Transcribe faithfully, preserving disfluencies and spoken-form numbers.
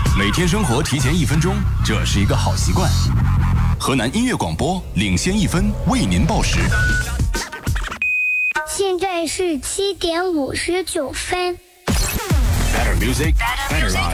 每天生活提前一分钟，这是一个好习惯。河南音乐广播领先一分，为您报时。 现在是七点五十九分。 Better music, better life.